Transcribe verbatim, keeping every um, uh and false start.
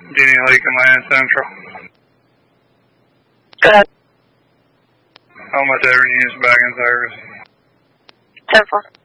Jenny Lake and Land Central. Go ahead. Almost every unit's back in service. ten four.